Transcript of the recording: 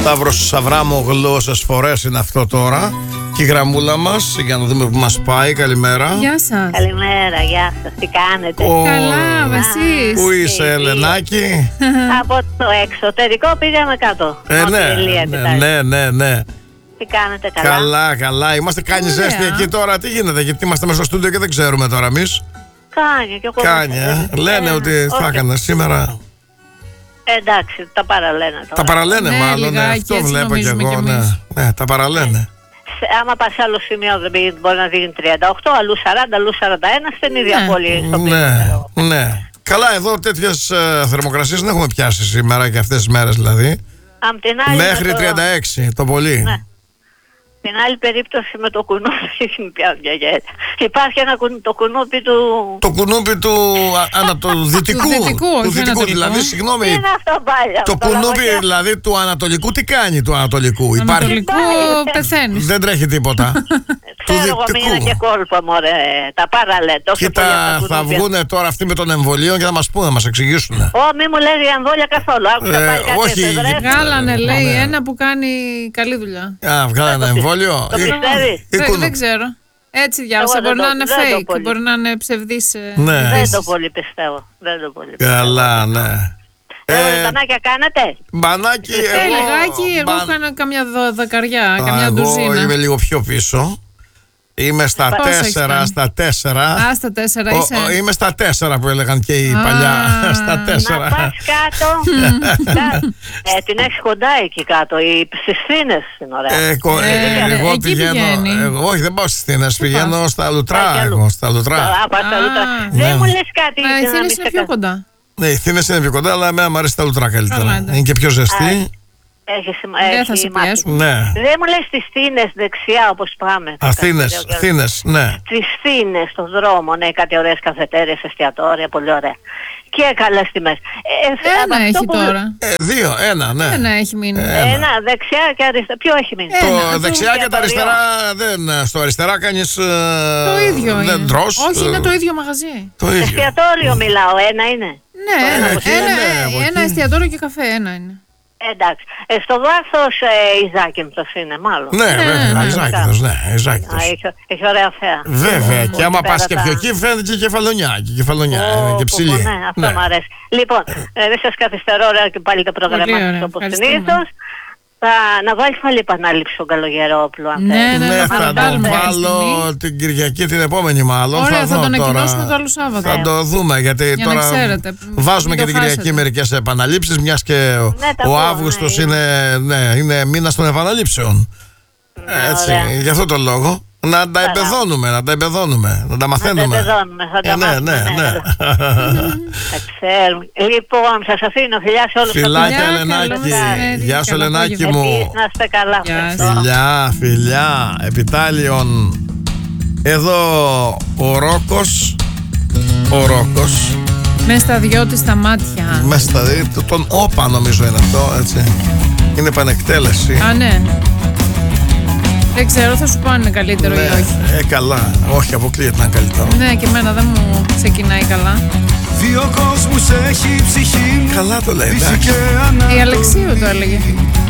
Σταύρος Σαβράμογλου, όσες φορές είναι αυτό τώρα. Και η γραμμούλα μας, για να δούμε που μας πάει. Καλημέρα. Γεια σας. Καλημέρα, γεια σας. Τι κάνετε? Καλά, εσείς? Πού είσαι, Ελενάκη? Από το εξωτερικό πήγαμε κάτω. Ναι. Τι κάνετε, καλά? Καλά. Είμαστε, κάνει ζέστη εκεί τώρα. Τι γίνεται, γιατί είμαστε μέσα στο στούντιο και δεν ξέρουμε τώρα εμείς. Κάνει και εγώ. Κάνει, λένε ότι θα έκανε σήμερα. Εντάξει, τα παραλένε τώρα. Τα παραλένε μάλλον, αυτό βλέπω κι εγώ. Ναι, τα παραλένε. Άμα πας σε άλλο σημείο μπορεί να δίνει 38, αλλού 40, αλλού 41, στην ίδια πόλη. Ναι. Καλά, εδώ τέτοιες θερμοκρασίες δεν έχουμε πιάσει σήμερα και αυτές τις μέρες δηλαδή. Μέχρι 36 το πολύ. Ναι. Την άλλη περίπτωση με το κουνούπι πια γιαγέτα. Υπάρχει το κουνούπι του... Το κουνούπι του ανατολικού. Του δυτικού, δηλαδή, συγγνώμη. Είναι αυτό πάλι. Το κουνούπι δηλαδή του ανατολικού, τι κάνει του ανατολικού? Ανατολικού πεθαίνεις. Δεν τρέχει τίποτα. Ξέρω εγώ, μήνα και κόλπο, μωρέ. Τα παραλέτω. Κοίτα, θα βγούνε τώρα αυτοί με τον εμβολίο και θα μας πούνε, θα μας εξηγήσουν. Μη μου λέει για εμβόλια καθόλου. Όχι. Βγάλανε, λέει, ένα που κάνει καλή δουλειά. Βγάλανε ένα εμβόλιο. Το πιστεύεις? Δεν ξέρω. Έτσι διάβασα. Μπορεί να είναι fake, μπορεί να είναι ψευδής. Δεν το πολύ πιστεύω. Καλά, ναι. Μπανάκια κάνετε? Μπανάκι, εγώ έκανα καμιά δεκαριά, καμιά ντουζίνα. Εγώ είμαι λίγο πιο πίσω. Είμαι στα 4. Στα 4 είσαι. Είμαι στα 4 που έλεγαν και οι παλιά. Στα 4. Να πας κάτω. Την έχεις κοντά εκεί κάτω. Στις Θήνες είναι ωραία. Εγώ πηγαίνω. Όχι, δεν πάω στις Θήνες. Πηγαίνω στα Λουτρά. Δεν μου λες κάτι. Οι Θήνες είναι πιο κοντά. Ναι, οι Θήνες είναι πιο κοντά, αλλά εμένα μου αρέσει τα Λουτρά καλύτερα. Είναι και πιο ζεστή. Δεν θα σε πιέσουν. Ναι. Δεν μου λες τις Θήνες δεξιά όπως πάμε? Θήνες, ναι. Τις Θήνες στον δρόμο, ναι, κάτι ωραίες καφετέρειες, εστιατόρια, πολύ ωραία. Και καλές τιμές. Ένα έχει τώρα. Ένα, ναι. Ένα έχει μείνει. Ένα, δεξιά και αριστερά. Ποιο έχει μείνει? Το δεξιά και τα αριστερά δεν. Στο αριστερά κάνεις. Το ίδιο είναι. Δεν τρως. Όχι, είναι το ίδιο μαγαζί. Εστιατόριο μιλάω, ένα είναι. Ναι, ένα εστιατόριο και καφέ, ένα είναι. Εντάξει. Στο βάθος η Ζάκυνθος είναι μάλλον. Ναι, βέβαια, η Ζάκυνθος. Έχει ωραία θέα. Βέβαια, και άμα πας και πιο εκεί φαίνεται και η Κεφαλονιά. Και η Κεφαλονιά είναι και ψηλή. Ναι, αυτό μου αρέσει. Λοιπόν, δεν σας καθυστερώ, ωραία, και πάλι το πρόγραμμα όπως συνήθως. Να βάλεις πάλι επανάληψη στον Καλογερόπουλο, αν θέλεις. Ναι, θα τον βάλω την Κυριακή την επόμενη μάλλον. Ωραία, θα τον ανακοινώσουμε το άλλο Σάββατο. Θα το δούμε, γιατί τώρα βάζουμε και την Κυριακή μερικές επαναλήψεις, μιας και ο Αύγουστος είναι μήνας των επαναλήψεων. Έτσι, γι' αυτό το λόγο. Να τα εμπεδώνουμε, να τα μαθαίνουμε. Ναι. Λοιπόν, σας αφήνω. Φιλιά σε όλους. Φιλάκια, Ελενάκη. Γεια σου, Ελενάκη μου. Να είστε καλά. Φιλιά. Επιτάλιον. Εδώ ο Ρόκος. Μες στα δυο της τα μάτια. Μες στα δυο, τον όπα νομίζω είναι αυτό, έτσι. Είναι επανεκτέλεση. Ναι. Δεν ξέρω, θα σου πω αν είναι καλύτερο ή όχι. Καλά. Όχι, αποκλείεται να είναι καλύτερο. Ναι, και εμένα δεν μου ξεκινάει καλά. Δύο κόσμους έχει ψυχή. Καλά το λέει. Η Αλεξίου το έλεγε.